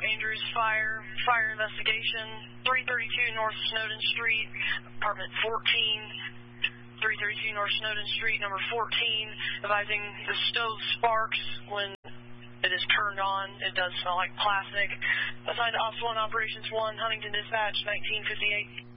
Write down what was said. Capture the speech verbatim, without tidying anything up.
Fort Andrews Fire, fire investigation, three thirty-two North Snowden Street, apartment fourteen, three thirty-two North Snowden Street, number fourteen, advising the stove sparks when it is turned on. It does smell like plastic. Assigned to Ops one, Operations one, Huntington Dispatch, nineteen fifty-eight.